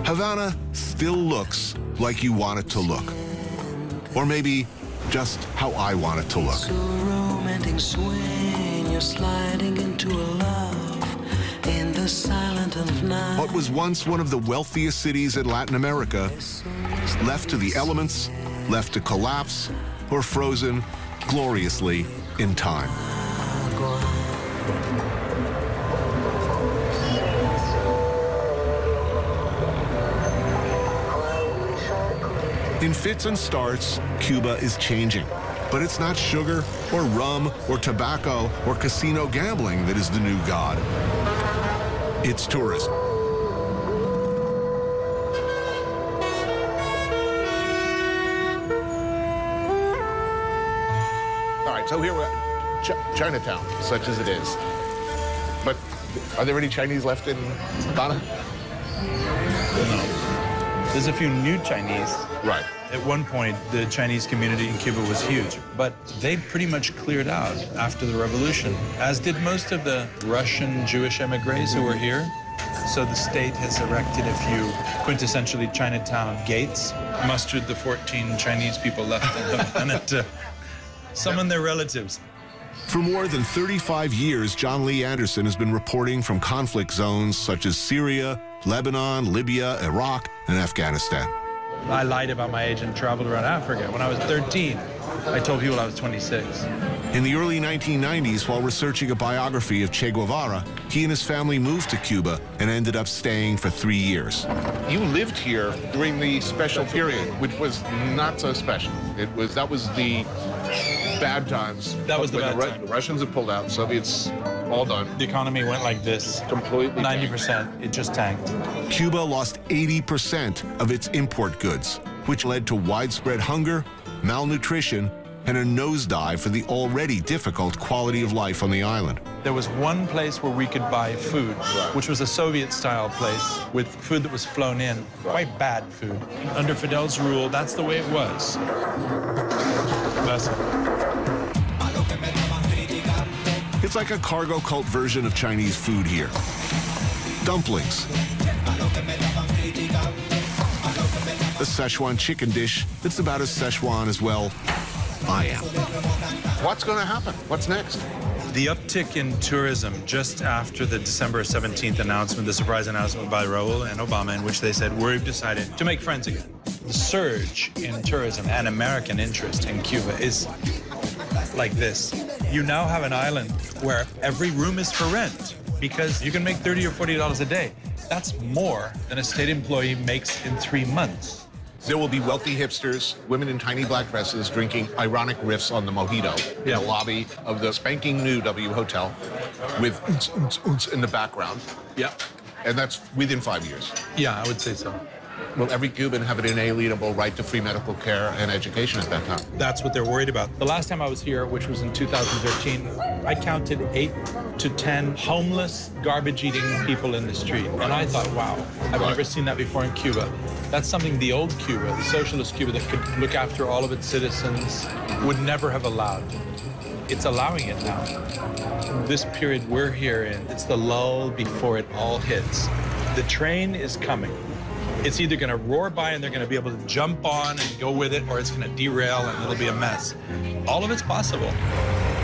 Havana still looks like you want it to look. Or maybe just how I want it to look. So romantic swing, you're sliding into a love in the silence of night. What was once one of the wealthiest cities in Latin America, left to the elements, left to collapse, or frozen gloriously in time. In fits and starts, Cuba is changing. But it's not sugar or rum or tobacco or casino gambling that is the new god. It's tourism. All right, so here we're at Chinatown, such as it is. But are there any Chinese left in Havana? No. There's a few new Chinese. Right. At one point, the Chinese community in Cuba was huge, but they pretty much cleared out after the revolution, as did most of the Russian Jewish emigres who were here. So the state has erected a few quintessentially Chinatown gates, mustered the 14 Chinese people left in Havana to summon their relatives. For more than 35 years, John Lee Anderson has been reporting from conflict zones such as Syria, Lebanon, Libya, Iraq, and Afghanistan. I lied about my age and traveled around Africa. When I was 13, I told people I was 26. In the early 1990s, while researching a biography of Che Guevara, he and his family moved to Cuba and ended up staying for 3 years. You lived here during the special period, which was not so special. That was the bad times. That was the When bad time. The Russians had pulled out, Soviets all done. The economy went like this. Completely 90%, it just tanked. Cuba lost 80% of its import goods, which led to widespread hunger, malnutrition, and a nosedive for the already difficult quality of life on the island. There was one place where we could buy food, which was a Soviet-style place with food that was flown in, quite bad food. Under Fidel's rule, that's the way it was. It's like a cargo cult version of Chinese food here. Dumplings. A Szechuan chicken dish that's about as Szechuan as, well, I am. What's going to happen? What's next? The uptick in tourism just after the December 17th announcement, the surprise announcement by Raul and Obama, in which they said, we've decided to make friends again. The surge in tourism and American interest in Cuba is like this. You now have an island where every room is for rent because you can make $30 or $40 a day. That's more than a state employee makes in 3 months. There will be wealthy hipsters, women in tiny black dresses, drinking ironic riffs on the mojito in the lobby of the spanking new W Hotel with in the background. Yeah. And that's within 5 years. Yeah, I would say so. Will every Cuban have an inalienable right to free medical care and education at that time? That's what they're worried about. The last time I was here, which was in 2013, I counted 8 to 10 homeless, garbage-eating people in the street. And I thought, wow, I've never seen that before in Cuba. That's something the old Cuba, the socialist Cuba that could look after all of its citizens, would never have allowed. It's allowing it now. This period we're here in, it's the lull before it all hits. The train is coming. It's either going to roar by and they're going to be able to jump on and go with it, or it's going to derail and it'll be a mess. All of it's possible.